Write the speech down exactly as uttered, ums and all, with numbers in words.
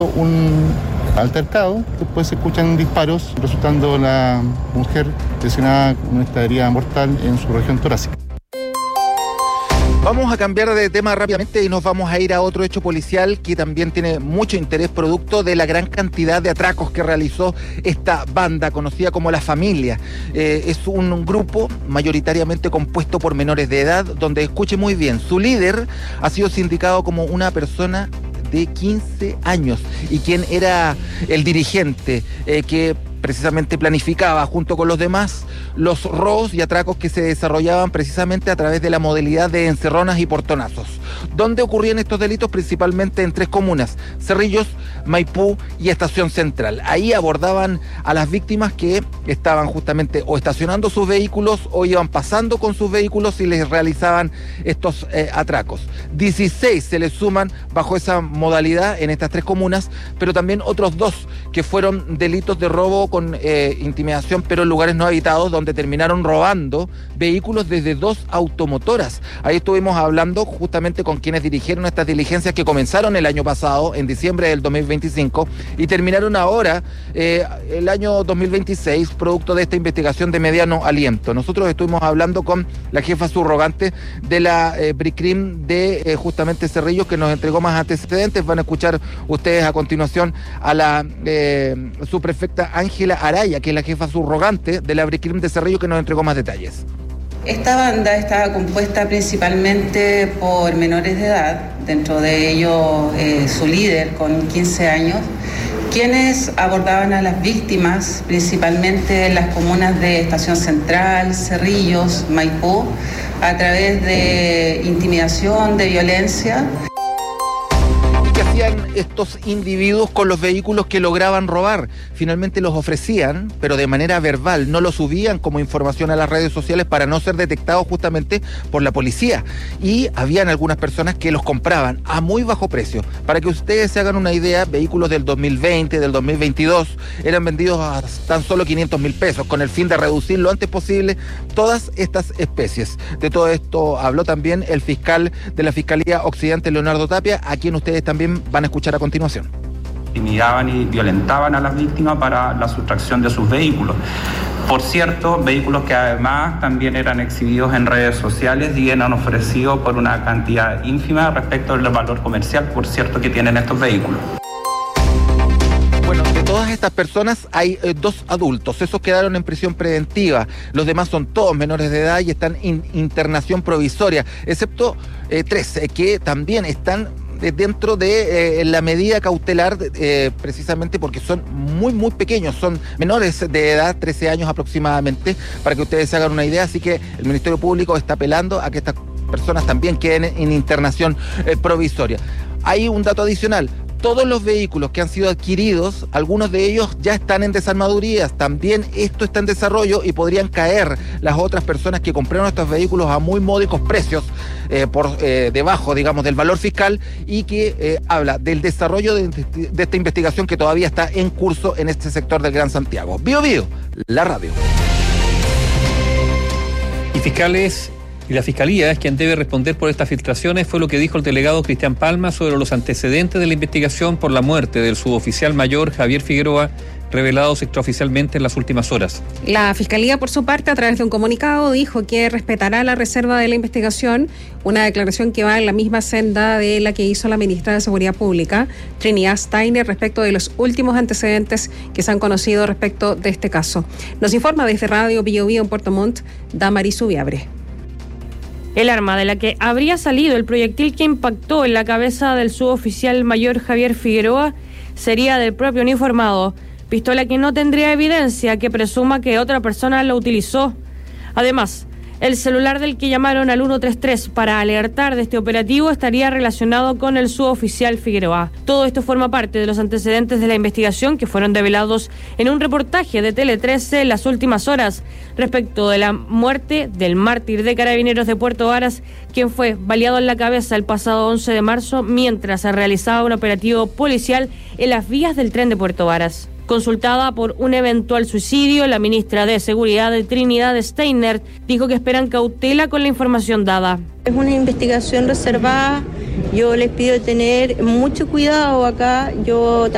un altercado, después se escuchan disparos, resultando la mujer lesionada con una herida mortal en su región torácica. Vamos a cambiar de tema rápidamente y nos vamos a ir a otro hecho policial que también tiene mucho interés, producto de la gran cantidad de atracos que realizó esta banda conocida como La Familia. Eh, es un grupo mayoritariamente compuesto por menores de edad, donde, escuche muy bien, su líder ha sido sindicado como una persona de quince años y quien era el dirigente eh, que precisamente planificaba junto con los demás los robos y atracos que se desarrollaban precisamente a través de la modalidad de encerronas y portonazos. ¿Dónde ocurrían estos delitos? Principalmente en tres comunas: Cerrillos, Maipú y Estación Central. Ahí abordaban a las víctimas que estaban justamente o estacionando sus vehículos o iban pasando con sus vehículos y les realizaban estos eh, atracos. dieciséis se les suman bajo esa modalidad en estas tres comunas, pero también otros dos que fueron delitos de robo con eh, intimidación, pero en lugares no habitados, donde terminaron robando vehículos desde dos automotoras. Ahí estuvimos hablando justamente con quienes dirigieron estas diligencias que comenzaron el año pasado, en diciembre del dos mil veinticinco, y terminaron ahora, eh, el año dos mil veintiséis, producto de esta investigación de mediano aliento. Nosotros estuvimos hablando con la jefa subrogante de la eh, Bricrim de eh, justamente Cerrillos, que nos entregó más antecedentes. Van a escuchar ustedes a continuación a la eh, subprefecta Ángela Araya, que es la jefa subrogante de la Bricrim de Cerrillos, que nos entregó más detalles. Esta banda estaba compuesta principalmente por menores de edad, dentro de ellos eh, su líder con quince años, quienes abordaban a las víctimas principalmente en las comunas de Estación Central, Cerrillos, Maipú, a través de intimidación, de violencia. ¿Qué hacían estos individuos con los vehículos que lograban robar? Finalmente los ofrecían, pero de manera verbal, no los subían como información a las redes sociales para no ser detectados justamente por la policía. Y habían algunas personas que los compraban a muy bajo precio. Para que ustedes se hagan una idea, vehículos del dos mil veinte, del dos mil veintidós, eran vendidos a tan solo quinientos mil pesos, con el fin de reducir lo antes posible todas estas especies. De todo esto habló también el fiscal de la Fiscalía Occidente, Leonardo Tapia, a quien ustedes también van a escuchar a continuación. Intimidaban y violentaban a las víctimas para la sustracción de sus vehículos. Por cierto, vehículos que además también eran exhibidos en redes sociales y eran ofrecidos por una cantidad ínfima respecto al valor comercial, por cierto, que tienen estos vehículos. Bueno, de todas estas personas hay eh, dos adultos, esos quedaron en prisión preventiva, los demás son todos menores de edad y están en internación provisoria, excepto eh, tres eh, que también están dentro de eh, la medida cautelar, eh, precisamente porque son muy, muy pequeños, son menores de edad, trece años aproximadamente, para que ustedes se hagan una idea. Así que el Ministerio Público está apelando a que estas personas también queden en internación eh, provisoria. Hay un dato adicional. Todos los vehículos que han sido adquiridos, algunos de ellos ya están en desarmadurías. También esto está en desarrollo y podrían caer las otras personas que compraron estos vehículos a muy módicos precios, eh, por eh, debajo, digamos, del valor fiscal, y que eh, habla del desarrollo de, de esta investigación que todavía está en curso en este sector del Gran Santiago. Bio Bio, la radio. Y fiscales y la Fiscalía es quien debe responder por estas filtraciones, fue lo que dijo el delegado Cristian Palma sobre los antecedentes de la investigación por la muerte del suboficial mayor Javier Figueroa, revelados extraoficialmente en las últimas horas. La Fiscalía, por su parte, a través de un comunicado, dijo que respetará la reserva de la investigación, una declaración que va en la misma senda de la que hizo la ministra de Seguridad Pública, Trinidad Steiner, respecto de los últimos antecedentes que se han conocido respecto de este caso. Nos informa desde Radio Bio Bio en Puerto Montt, Damaris Ubiabre. El arma de la que habría salido el proyectil que impactó en la cabeza del suboficial mayor Javier Figueroa sería del propio uniformado, pistola que no tendría evidencia que presuma que otra persona la utilizó. Además, el celular del que llamaron al ciento treinta y tres para alertar de este operativo estaría relacionado con el suboficial Figueroa. Todo esto forma parte de los antecedentes de la investigación que fueron develados en un reportaje de Tele trece en las últimas horas respecto de la muerte del mártir de Carabineros de Puerto Varas, quien fue baleado en la cabeza el pasado once de marzo mientras se realizaba un operativo policial en las vías del tren de Puerto Varas. Consultada por un eventual suicidio, la ministra de Seguridad, de Trinidad Steiner, dijo que esperan cautela con la información dada. Es una investigación reservada, yo les pido tener mucho cuidado acá, yo